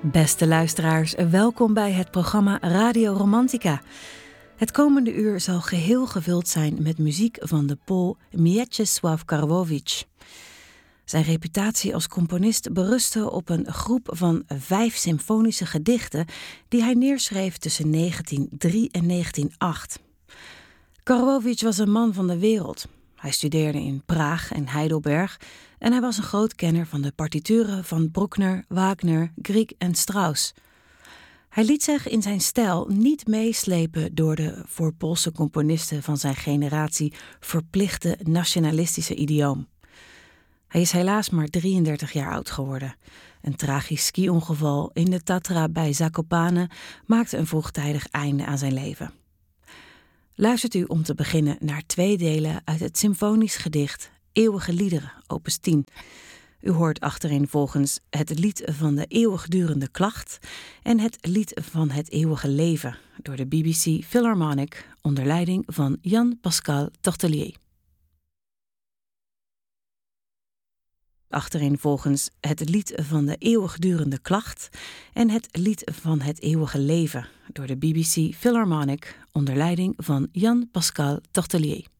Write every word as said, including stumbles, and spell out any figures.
Beste luisteraars, welkom bij het programma Radio Romantica. Het komende uur zal geheel gevuld zijn met muziek van de Pool Mieczysław Karłowicz. Zijn reputatie als componist berustte op een groep van vijf symfonische gedichten die hij neerschreef tussen negentien nul drie en negentien nul acht. Karłowicz was een man van de wereld. Hij studeerde in Praag en Heidelberg en hij was een groot kenner van de partituren van Bruckner, Wagner, Grieg en Strauss. Hij liet zich in zijn stijl niet meeslepen door de voor Poolse componisten van zijn generatie verplichte nationalistische idioom. Hij is helaas maar drieëndertig jaar oud geworden. Een tragisch ski-ongeval in de Tatra bij Zakopane maakte een vroegtijdig einde aan zijn leven. Luistert u om te beginnen naar twee delen uit het symfonisch gedicht Eeuwige Liederen, opus tien. U hoort achtereenvolgens het lied van de eeuwigdurende klacht en het lied van het eeuwige leven door de B B C Philharmonic onder leiding van Jan-Pascal Tortelier. Achtereenvolgens het lied van de eeuwigdurende klacht en het lied van het eeuwige leven door de B B C Philharmonic onder leiding van Jan-Pascal Tortelier.